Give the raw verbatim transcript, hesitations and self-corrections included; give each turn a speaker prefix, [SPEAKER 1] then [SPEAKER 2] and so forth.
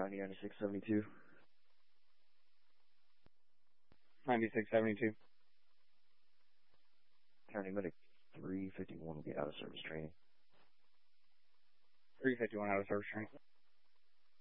[SPEAKER 1] County ninety-six seventy-two.
[SPEAKER 2] ninety-six seventy-two.
[SPEAKER 1] County Medic three fifty-one will be out of service training.
[SPEAKER 2] three fifty-one out of service training.